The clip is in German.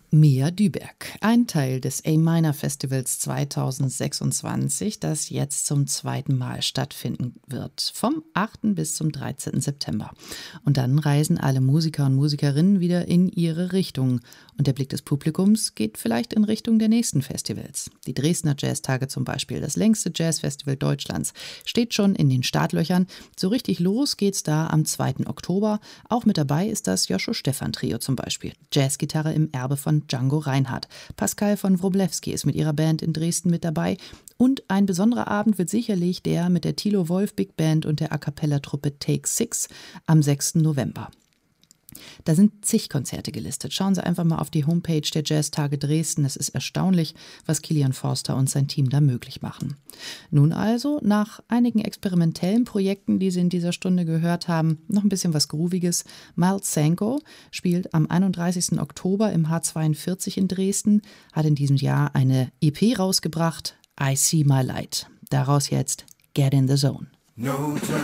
Mia Düberg, ein Teil des A-Minor Festivals 2026, das jetzt zum zweiten Mal stattfinden wird, vom 8. bis zum 13. September. Und dann reisen alle Musiker und Musikerinnen wieder in ihre Richtung. Und der Blick des Publikums geht vielleicht in Richtung der nächsten Festivals. Die Dresdner Jazztage zum Beispiel, das längste Jazzfestival Deutschlands, steht schon in den Startlöchern. So richtig los geht's da am 2. Oktober. Auch mit dabei ist das Joshua-Stephan-Trio zum Beispiel. Jazzgitarre im Erbe von Django Reinhardt. Pascal von Wroblewski ist mit ihrer Band in Dresden mit dabei. Und ein besonderer Abend wird sicherlich der mit der Thilo Wolf Big Band und der A-Cappella-Truppe Take 6 am 6. November. Da sind zig Konzerte gelistet. Schauen Sie einfach mal auf die Homepage der Jazztage Dresden. Es ist erstaunlich, was Kilian Forster und sein Team da möglich machen. Nun also, nach einigen experimentellen Projekten, die Sie in dieser Stunde gehört haben, noch ein bisschen was Grooviges. Miles Sanko spielt am 31. Oktober im H42 in Dresden, hat in diesem Jahr eine EP rausgebracht, I See My Light. Daraus jetzt Get in the Zone. No turning